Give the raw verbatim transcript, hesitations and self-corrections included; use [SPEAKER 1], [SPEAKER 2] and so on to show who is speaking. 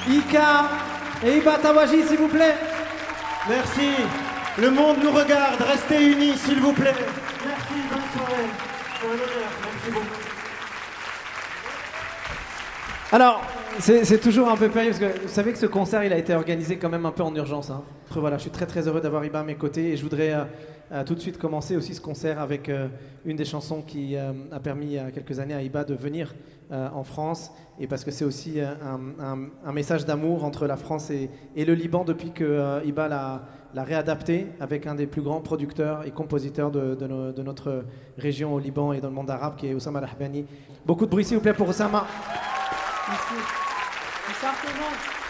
[SPEAKER 1] Ika et Iba Tawaji, s'il vous plaît.
[SPEAKER 2] Merci. Le monde nous regarde. Restez unis, s'il vous plaît. Merci, bonne soirée. C'est un honneur. Merci beaucoup.
[SPEAKER 1] Alors, c'est toujours un peu périlleux parce que vous savez que ce concert il a été organisé quand même un peu en urgence. Hein. Après, voilà, je suis très très heureux d'avoir Iba à mes côtés et je voudrais euh, euh, tout de suite commencer aussi ce concert avec euh, une des chansons qui euh, a permis il y a quelques années à Iba de venir euh, en France et parce que c'est aussi euh, un, un, un message d'amour entre la France et, et le Liban depuis que euh, Iba l'a l'a réadapté avec un des plus grands producteurs et compositeurs de, de, no, de notre région au Liban et dans le monde arabe qui est Oussama Al-Ahbani. Beaucoup de bruit s'il vous plaît pour Oussama.
[SPEAKER 3] Merci. Bonsoir tout le monde.